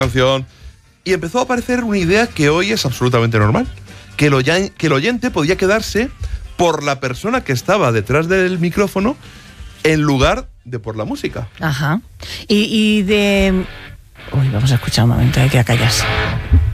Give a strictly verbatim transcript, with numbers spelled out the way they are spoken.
canción. Y empezó a aparecer una idea que hoy es absolutamente normal. Que el, oy- que el oyente podía quedarse por la persona que estaba detrás del micrófono en lugar de por la música. Ajá. Y, y de... Uy, vamos a escuchar un momento, hay que callarse.